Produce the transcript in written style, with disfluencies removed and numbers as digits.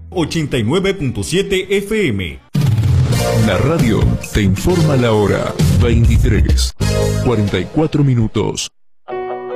89.7 FM. La radio te informa la hora. 23:44.